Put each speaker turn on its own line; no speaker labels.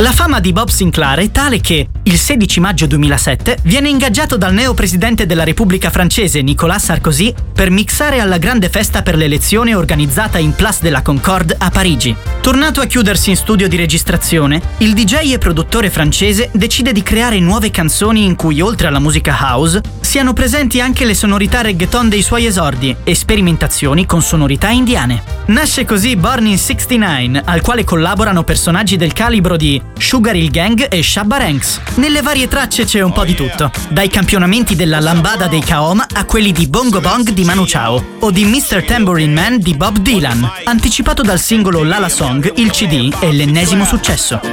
La fama di Bob Sinclair è tale che, il 16 maggio 2007, viene ingaggiato dal neopresidente della Repubblica francese Nicolas Sarkozy per mixare alla grande festa per l'elezione organizzata in Place de la Concorde a Parigi. Tornato a chiudersi in studio di registrazione, il DJ e produttore francese decide di creare nuove canzoni in cui, oltre alla musica house, siano presenti anche le sonorità reggaeton dei suoi esordi e sperimentazioni con sonorità indiane. Nasce così Born in 69, al quale collaborano personaggi del calibro di Sugar Hill Gang e Shabba Ranks. Nelle varie tracce c'è un po' di tutto, dai campionamenti della lambada dei Kaoma a quelli di Bongo Bong di Manu Chao o di Mr. Tambourine Man di Bob Dylan. Anticipato dal singolo Lala Song, il CD è l'ennesimo successo.